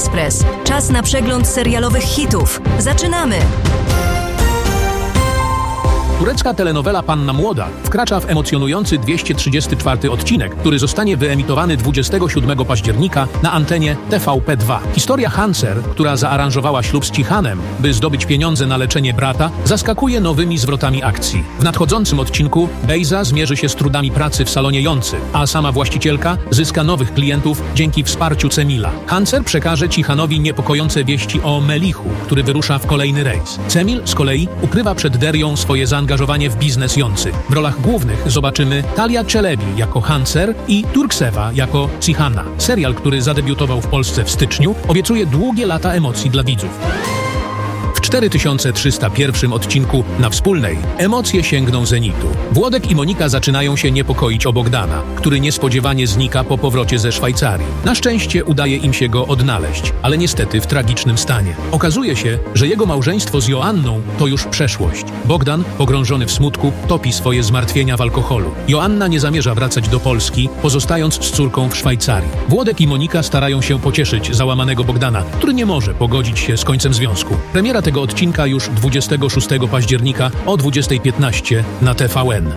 Express. Czas na przegląd serialowych hitów. Zaczynamy! Turecka telenowela Panna Młoda wkracza w emocjonujący 234 odcinek, który zostanie wyemitowany 27 października na antenie TVP2. Historia Hanser, która zaaranżowała ślub z Cihanem, by zdobyć pieniądze na leczenie brata, zaskakuje nowymi zwrotami akcji. W nadchodzącym odcinku Bejza zmierzy się z trudami pracy w salonie Joncy, a sama właścicielka zyska nowych klientów dzięki wsparciu Cemila. Hanser przekaże Cihanowi niepokojące wieści o Melichu, który wyrusza w kolejny rejs. Cemil z kolei ukrywa przed Derią swoje zaangażowanie w biznes Joncy. W rolach głównych zobaczymy Talia Çelebi jako Hanser i Turksewa jako Cihana. Serial, który zadebiutował w Polsce w styczniu, obiecuje długie lata emocji dla widzów. W 4301 odcinku na Wspólnej emocje sięgną zenitu. Włodek i Monika zaczynają się niepokoić o Bogdana, który niespodziewanie znika po powrocie ze Szwajcarii. Na szczęście udaje im się go odnaleźć, ale niestety w tragicznym stanie. Okazuje się, że jego małżeństwo z Joanną to już przeszłość. Bogdan, pogrążony w smutku, topi swoje zmartwienia w alkoholu. Joanna nie zamierza wracać do Polski, pozostając z córką w Szwajcarii. Włodek i Monika starają się pocieszyć załamanego Bogdana, który nie może pogodzić się z końcem związku. Premiera tego odcinka już 26 października o 20:15 na TVN.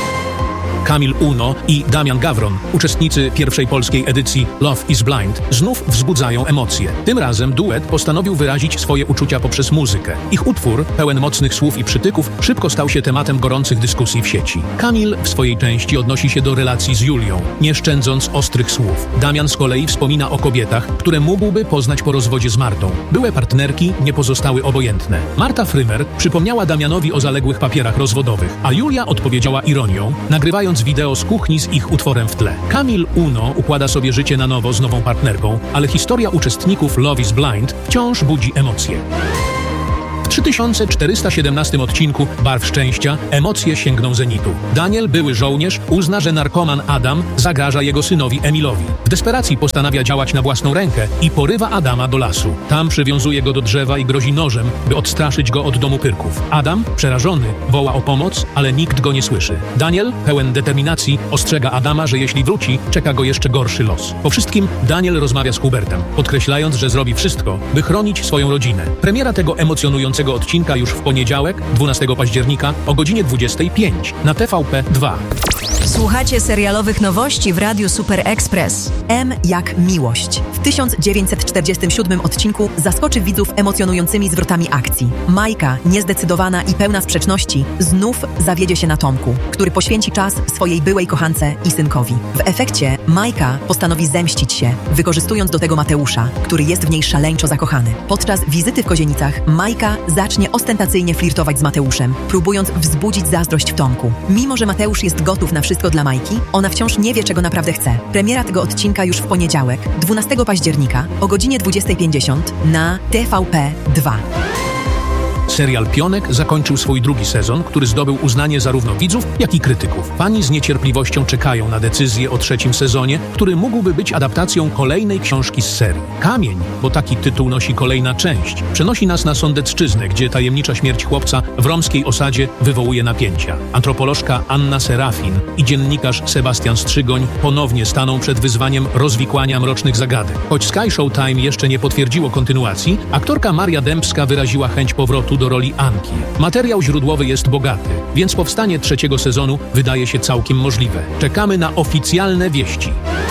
Kamil Uno i Damian Gawron, uczestnicy pierwszej polskiej edycji Love is Blind, znów wzbudzają emocje. Tym razem duet postanowił wyrazić swoje uczucia poprzez muzykę. Ich utwór, pełen mocnych słów i przytyków, szybko stał się tematem gorących dyskusji w sieci. Kamil w swojej części odnosi się do relacji z Julią, nie szczędząc ostrych słów. Damian z kolei wspomina o kobietach, które mógłby poznać po rozwodzie z Martą. Byłe partnerki nie pozostały obojętne. Marta Frymer przypomniała Damianowi o zaległych papierach rozwodowych, a Julia odpowiedziała ironią, nagrywając wideo z kuchni z ich utworem w tle. Kamil Uno układa sobie życie na nowo z nową partnerką, ale historia uczestników Love is Blind wciąż budzi emocje. W 3417 odcinku Barw Szczęścia emocje sięgną zenitu. Daniel, były żołnierz, uzna, że narkoman Adam zagraża jego synowi Emilowi. W desperacji postanawia działać na własną rękę i porywa Adama do lasu. Tam przywiązuje go do drzewa i grozi nożem, by odstraszyć go od domu Pyrków. Adam, przerażony, woła o pomoc, ale nikt go nie słyszy. Daniel, pełen determinacji, ostrzega Adama, że jeśli wróci, czeka go jeszcze gorszy los. Po wszystkim Daniel rozmawia z Hubertem, podkreślając, że zrobi wszystko, by chronić swoją rodzinę. Premiera tego emocjonującego odcinka już w poniedziałek, 12 października o godzinie 25 na TVP2. Słuchacie serialowych nowości w Radiu Super Express. M jak miłość. W 1947 odcinku zaskoczy widzów emocjonującymi zwrotami akcji. Majka, niezdecydowana i pełna sprzeczności, znów zawiedzie się na Tomku, który poświęci czas swojej byłej kochance i synkowi. W efekcie Majka postanowi zemścić się, wykorzystując do tego Mateusza, który jest w niej szaleńczo zakochany. Podczas wizyty w Kozienicach Majka zacznie ostentacyjnie flirtować z Mateuszem, próbując wzbudzić zazdrość w Tomku. Mimo że Mateusz jest gotów na wszystko dla Majki, ona wciąż nie wie, czego naprawdę chce. Premiera tego odcinka już w poniedziałek, 12 października o godzinie 20:50 na TVP2. Serial Pionek zakończył swój drugi sezon, który zdobył uznanie zarówno widzów, jak i krytyków. Fani z niecierpliwością czekają na decyzję o trzecim sezonie, który mógłby być adaptacją kolejnej książki z serii. Kamień, bo taki tytuł nosi kolejna część, przenosi nas na Sądecczyznę, gdzie tajemnicza śmierć chłopca w romskiej osadzie wywołuje napięcia. Antropolożka Anna Serafin i dziennikarz Sebastian Strzygoń ponownie staną przed wyzwaniem rozwikłania mrocznych zagadek. Choć Sky Showtime jeszcze nie potwierdziło kontynuacji, aktorka Maria Dębska wyraziła chęć powrotu do roli Anki. Materiał źródłowy jest bogaty, więc powstanie trzeciego sezonu wydaje się całkiem możliwe. Czekamy na oficjalne wieści.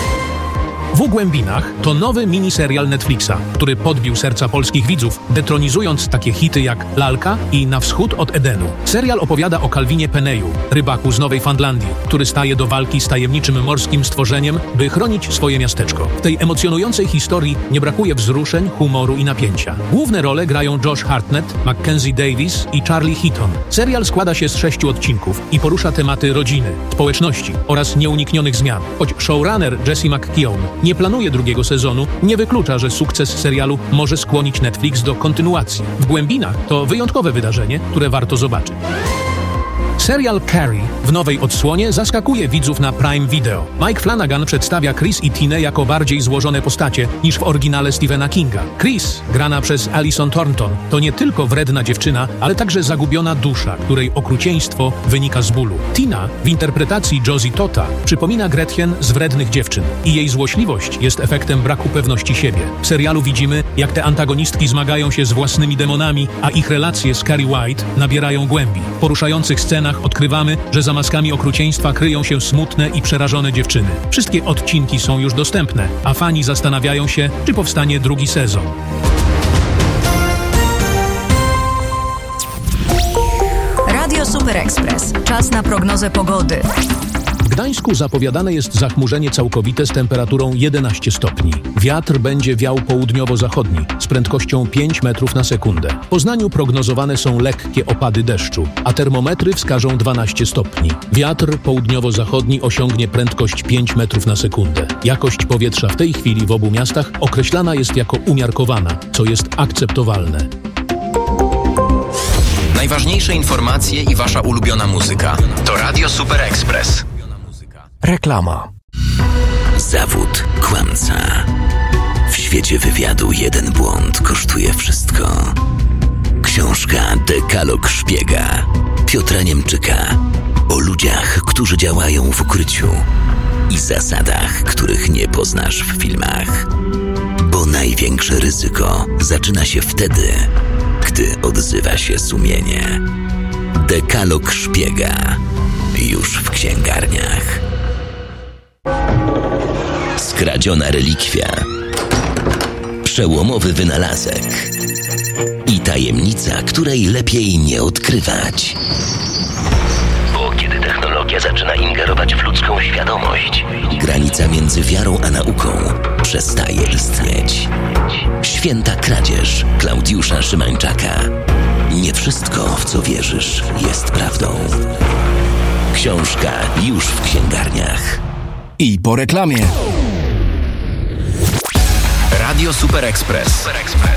W Głębinach to nowy miniserial Netflixa, który podbił serca polskich widzów, detronizując takie hity jak Lalka i Na wschód od Edenu. Serial opowiada o Calvinie Peneju, rybaku z Nowej Fandlandii, który staje do walki z tajemniczym morskim stworzeniem, by chronić swoje miasteczko. W tej emocjonującej historii nie brakuje wzruszeń, humoru i napięcia. Główne role grają Josh Hartnett, Mackenzie Davis i Charlie Heaton. Serial składa się z 6 odcinków i porusza tematy rodziny, społeczności oraz nieuniknionych zmian. Choć showrunner Jesse McKeown nie planuje drugiego sezonu, nie wyklucza, że sukces serialu może skłonić Netflix do kontynuacji. W Głębinach to wyjątkowe wydarzenie, które warto zobaczyć. Serial Carrie w nowej odsłonie zaskakuje widzów na Prime Video. Mike Flanagan przedstawia Chris i Tinę jako bardziej złożone postacie niż w oryginale Stephena Kinga. Chris, grana przez Alison Thornton, to nie tylko wredna dziewczyna, ale także zagubiona dusza, której okrucieństwo wynika z bólu. Tina w interpretacji Josie Tota przypomina Gretchen z Wrednych Dziewczyn i jej złośliwość jest efektem braku pewności siebie. W serialu widzimy, jak te antagonistki zmagają się z własnymi demonami, a ich relacje z Carrie White nabierają głębi. W poruszających scenach odkrywamy, że za maskami okrucieństwa kryją się smutne i przerażone dziewczyny. Wszystkie odcinki są już dostępne, a fani zastanawiają się, czy powstanie drugi sezon. Radio Super Express. Czas na prognozę pogody. W Gdańsku zapowiadane jest zachmurzenie całkowite z temperaturą 11 stopni. Wiatr będzie wiał południowo-zachodni z prędkością 5 metrów na sekundę. W Poznaniu prognozowane są lekkie opady deszczu, a termometry wskażą 12 stopni. Wiatr południowo-zachodni osiągnie prędkość 5 metrów na sekundę. Jakość powietrza w tej chwili w obu miastach określana jest jako umiarkowana, co jest akceptowalne. Najważniejsze informacje i wasza ulubiona muzyka to Radio Super Express. Reklama. Zawód kłamca. W świecie wywiadu jeden błąd kosztuje wszystko. Książka Dekalog Szpiega Piotra Niemczyka o ludziach, którzy działają w ukryciu i zasadach, których nie poznasz w filmach. Bo największe ryzyko zaczyna się wtedy, gdy odzywa się sumienie. Dekalog Szpiega już w księgarniach. Skradziona relikwia, przełomowy wynalazek i tajemnica, której lepiej nie odkrywać. Bo kiedy technologia zaczyna ingerować w ludzką świadomość, granica między wiarą a nauką przestaje istnieć. Święta kradzież Klaudiusza Szymańczaka. Nie wszystko, w co wierzysz, jest prawdą. Książka już w księgarniach. I po reklamie. Radio Super Express.